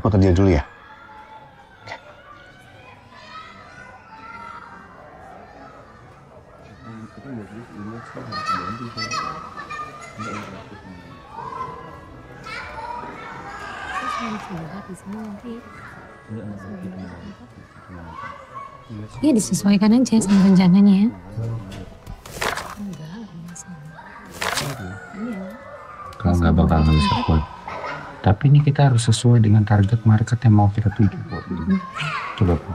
aku kerja dulu ya. Ya disesuaikan aja sama rencananya ya. Kalau nggak bakal nggak bisa full. Tapi ini kita harus sesuai dengan target market yang mau kita tuju. Coba Bu.